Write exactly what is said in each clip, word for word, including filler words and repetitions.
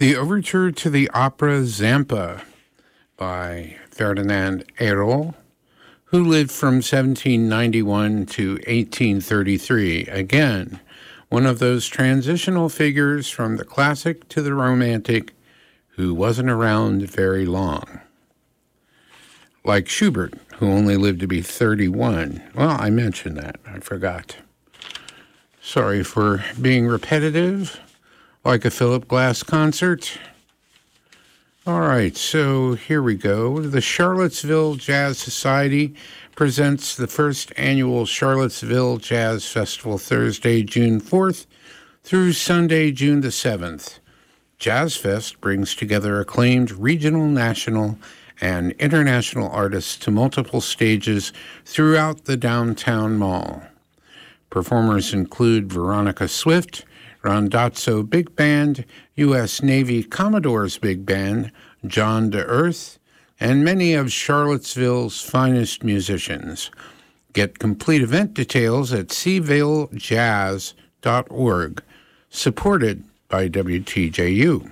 The Overture to the Opera Zampa by Ferdinand Eyroll, who lived from seventeen ninety-one to eighteen thirty-three. Again, one of those transitional figures from the classic to the romantic who wasn't around very long. Like Schubert, who only lived to be thirty-one. Well, I mentioned that. I forgot. Sorry for being repetitive, like a Philip Glass concert. All right, so here we go. The Charlottesville Jazz Society presents the first annual Charlottesville Jazz Festival Thursday, June fourth through Sunday, June the seventh. Jazz Fest brings together acclaimed regional, national, and international artists to multiple stages throughout the downtown mall. Performers include Veronica Swift, Randazzo Big Band, U S Navy Commodores Big Band, John DeEarth, and many of Charlottesville's finest musicians. Get complete event details at c vale jazz dot org, supported by W T J U.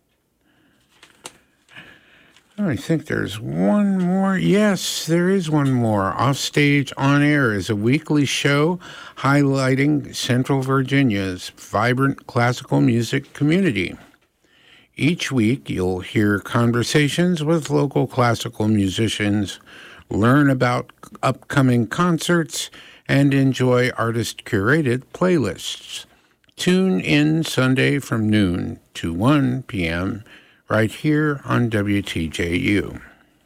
I think there's one more. Yes, there is one more. Offstage On Air is a weekly show highlighting Central Virginia's vibrant classical music community. Each week, you'll hear conversations with local classical musicians, learn about upcoming concerts, and enjoy artist-curated playlists. Tune in Sunday from noon to one p.m., right here on W T J U.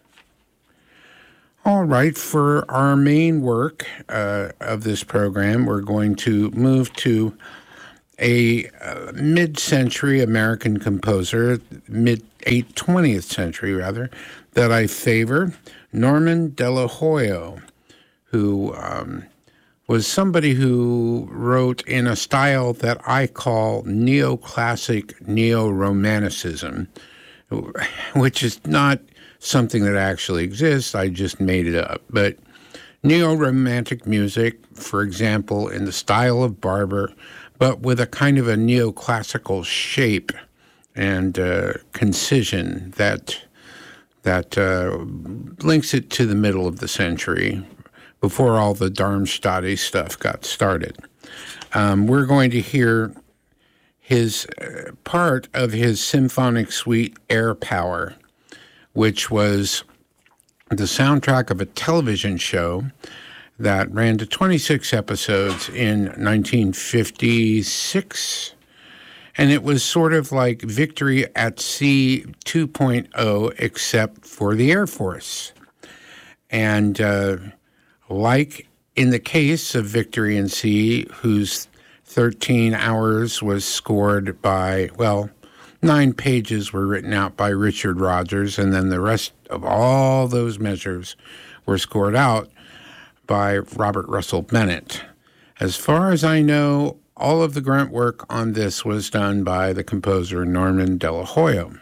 All right, for our main work uh, of this program, we're going to move to a uh, mid-century American composer, mid-twentieth century rather, that I favor, Norman Delahoyo, who um, was somebody who wrote in a style that I call neoclassic neo-romanticism, which is not something that actually exists. I just made it up. But neo-romantic music, for example, in the style of Barber, but with a kind of a neoclassical shape and uh, concision that that uh, links it to the middle of the century, before all the Darmstadty stuff got started. Um, we're going to hear his uh, part of his symphonic suite, Air Power, which was the soundtrack of a television show that ran to twenty-six episodes in nineteen fifty-six. And it was sort of like Victory at Sea two point oh, except for the Air Force. And uh, like in the case of Victory at Sea, whose thirteen hours was scored by, well, nine pages were written out by Richard Rodgers, and then the rest of all those measures were scored out by Robert Russell Bennett. As far as I know, all of the grunt work on this was done by the composer Norman Delahoyo.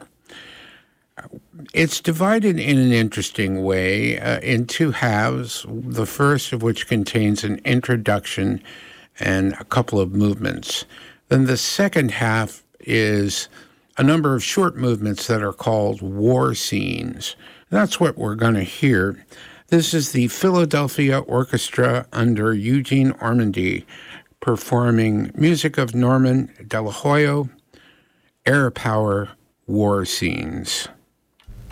It's divided in an interesting way uh, in two halves, the first of which contains an introduction and a couple of movements. Then the second half is a number of short movements that are called war scenes. That's what we're going to hear. This is the Philadelphia Orchestra under Eugene Ormandy performing music of Norman Delahoyo, Air Power, War Scenes.